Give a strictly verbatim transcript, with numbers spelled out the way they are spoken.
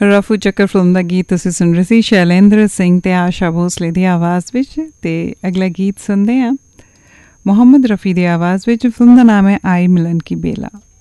ਰਫੂ ਚੱਕਰ ਫਿਲਮ ਦਾ ਗੀਤ ਤੁਸੀਂ ਸੁਣ ਰਹੇ ਸੀ ਸ਼ੈਲੇਂਦਰ ਸਿੰਘ ਤੇ ਆਸ਼ਾ ਭੋਸਲੇ ਦੀ ਆਵਾਜ਼ ਵਿੱਚ। ਤੇ ਅਗਲਾ ਗੀਤ ਸੁਣਦੇ ਹਾਂ ਮੁਹੰਮਦ ਰਫੀ ਦੀ ਆਵਾਜ਼ ਵਿੱਚ। ਫਿਲਮ ਦਾ ਨਾਮ ਹੈ ਆਈ ਮਿਲਨ ਕੀ ਬੇਲਾ।